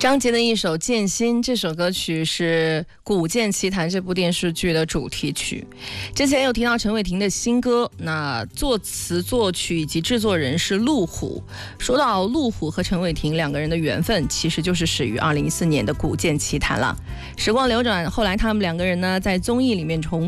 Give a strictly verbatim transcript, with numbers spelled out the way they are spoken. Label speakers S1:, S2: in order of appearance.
S1: 张杰的一首《剑心》，这首歌曲是《古剑奇谭》这部电视剧的主题曲。之前有提到陈伟霆的新歌，那作词作曲以及制作人是陆虎。说到陆虎和陈伟霆两个人的缘分，其实就是始于二零一四年的《古剑奇谭》了。时光流转，后来他们两个人呢在综艺里面重